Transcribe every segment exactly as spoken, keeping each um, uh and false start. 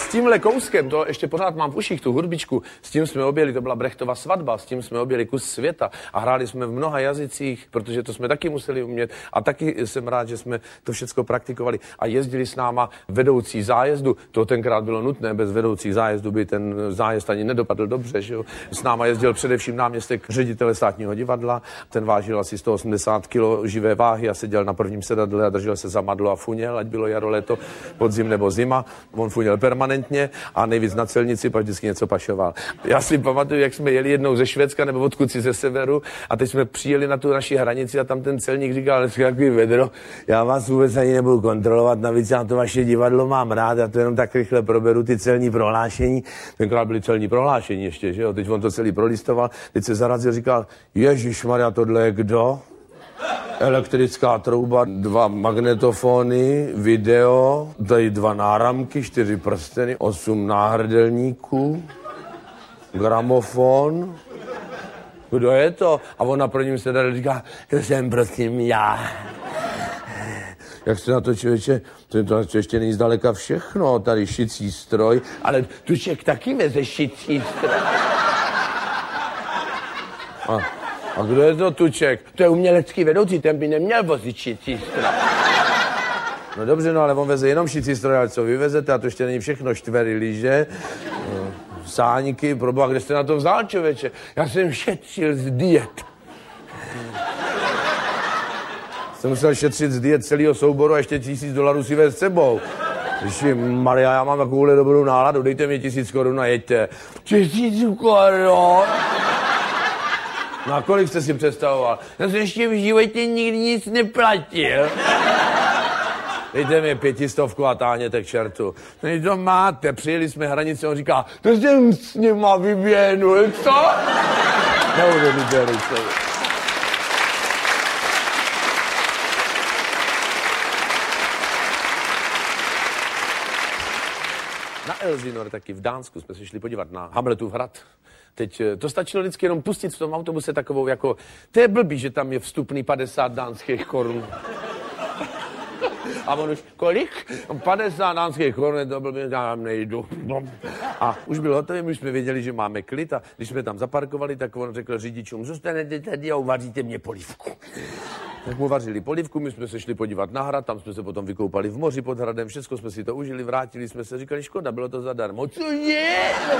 tímhle kouskem, to ještě pořád mám v uších, tu hudbičku, s tím jsme objeli, to byla Brechtova svatba, s tím jsme objeli kus světa a hráli jsme v mnoha jazycích, protože to jsme taky museli umět a taky jsem rád, že jsme to všechno praktikovali a jezdili s náma vedoucí zájezdu, to tenkrát bylo nutné, bez vedoucích zájezdu by ten zájezd ani nedopadl dobře, že jo. S náma jezdil především náměstek ředitele státního divadla, ten vážil asi sto osmdesát kilo živé váhy a seděl na prvním sedadle a držel se za madlo a funěl, ať bylo jaro, léto, podzim nebo zima. On funěl permanentně a nejvíc na celnici, pak vždycky něco pašoval. Já si pamatuju, jak jsme jeli jednou ze Švédska nebo odkud si ze severu a teď jsme přijeli na tu naši hranici a tam ten celník říkal, takový vedro, já vás vůbec ani nebudu kontrolovat, navíc já to vaše divadlo mám rád, já to jenom tak rychle proberu ty celní prohlášení. Tenkrát byly celní prohlášení ještě, že jo, teď on to celý prolistoval, teď se zarazil, říkal, ježišmarja, tohle je kdo? Elektrická trouba, dva magnetofony, video, tady dva náramky, čtyři prsteny, osm náhrdelníků, gramofon. Kdo je to? A on na prvním sedadle říká, to jsem prosím já. Jak se na to, člověče, to, to, to ještě není zdaleka všechno, tady šicí stroj, ale Tuček taky veze šicí stroj. A, a kdo je to Tuček? To je umělecký vedoucí, ten by neměl vozit šicí stroj. No dobře, no ale on veze jenom šicí stroj, ale co vy vezete, a to ještě není všechno, štvery lyže, sáňky, proboha, kde jste na to vzal, člověče? Já jsem šetřil z diet. Jsem musel šetřit z diet celého souboru a ještě tisíc dolarů si vést s sebou. Ježi Maria, já mám takovouhle dobrou náladu, dejte mi tisíc korun a jeďte. Tisíc korun? No a kolik jste si představoval? Já jsem ještě v životě nikdy nic neplatil. Dejte mi pětistovku a táhněte k čertu. No to máte, přijeli jsme hranici, on říká, to jsem s nima vyběhnul, co? Neuvěřitelný člověk. Na Elsinor taky v Dánsku jsme se šli podívat na Hamletův hrad. Teď to stačilo vždycky jenom pustit v tom autobuse takovou jako, to je blbý, že tam je vstupný padesát dánských korun. A on už, kolik? padesát dánských korun, to blbý, já tam nejdu. A už bylo hotový, už jsme věděli, že máme klid a když jsme tam zaparkovali, tak on řekl řidičům, zůstanete tady a uvaříte mě polívku. Tak mu vařili polívku, my jsme se šli podívat na hrad, tam jsme se potom vykoupali v moři pod hradem, všechno jsme si to užili, vrátili jsme se, říkali, škoda, bylo to zadarmo. Co je?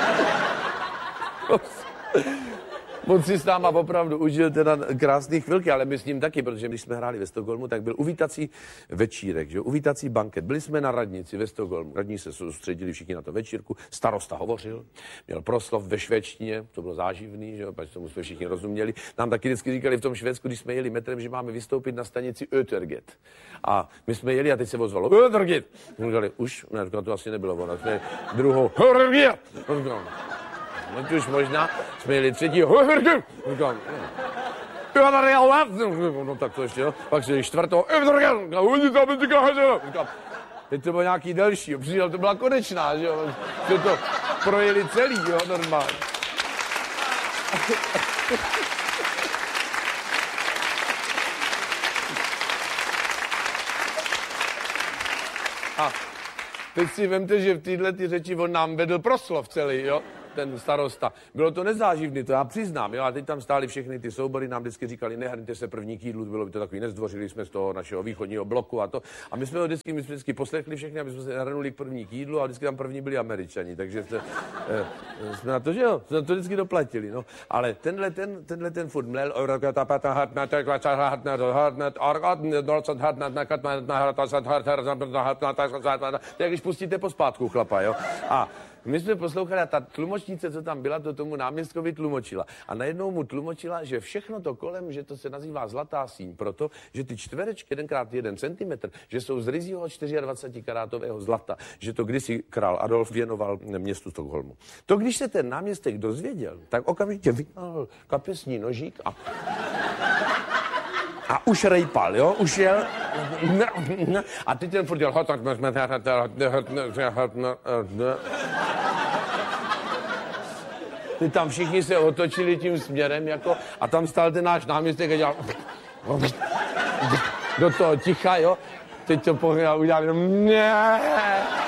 On si s náma opravdu užil teda krásný chvilky, ale my s ním taky, protože když jsme hráli ve Stockholmu, tak byl uvítací večírek, že? Uvítací banket. Byli jsme na radnici ve Stockholmu, radní se soustředili všichni na to večírku, starosta hovořil, měl proslov ve švédštině, to bylo záživný, že jo, protože tomu jsme všichni rozuměli. Nám taky vždycky říkali v tom Švédsku, když jsme jeli metrem, že máme vystoupit na stanici Öterget. A my jsme jeli a teď se ozvalo Öterget. Říkali, už, ne, to asi nebylo ono, jsme druhou Öterget. No už možná, jsme jeli třetí, říkám, no tak to ještě, jo, pak se jeli čtvrtou, říkám, teď to bylo nějaký delší, přišel, to byla konečná, že jo, jsme to projeli celý, jo, normálně. A teď si vemte, že v téhle ty řeči on nám vedl proslov celý, jo. Ten starosta. Bylo to nezáživný, to já přiznám, jo, a teď tam stály všechny ty soubory, nám vždycky říkali, nehrňte se první k jídlu, bylo by to takový, nezdvořili jsme z toho našeho východního bloku a to. A my jsme ho vždycky, my jsme vždycky poslechli všechny, aby jsme se hrnuli k první k jídlu a vždycky tam první byli Američani, takže jsme, eh, jsme na to, že jo, jsme na to vždycky doplatili, no. Ale tenhle ten, tenhle ten furt mlel, to je, když pustíte pospátku chlapa, jo. A my jsme poslouchali a ta tlumočnice, co tam byla, to tomu náměstkovi tlumočila. A najednou mu tlumočila, že všechno to kolem, že to se nazývá zlatá síň, proto, že ty čtverečky jedenkrát jeden centimetr, že jsou z ryzího dvacetikarátového zlata, že to kdysi král Adolf věnoval městu Stockholmu. To, když se ten náměstek dozvěděl, tak okamžitě vytáhl kapesní nožík a... A už rejpal, jo, už jel. A teď ten furt dělal. Teď tam všichni se otočili tím směrem, jako, a tam stál ten náš náměstek a dělal do toho ticha, jo. Teď to pohled udělal jenom ne.